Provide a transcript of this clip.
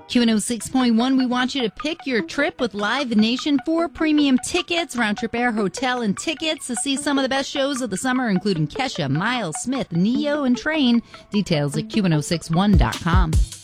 Q106.1, we want you to pick your trip with Live Nation for premium tickets, round-trip air, hotel, and tickets to see some of the best shows of the summer, including Kesha, Miles Smith, Neo, and Train. Details at Q1061.com.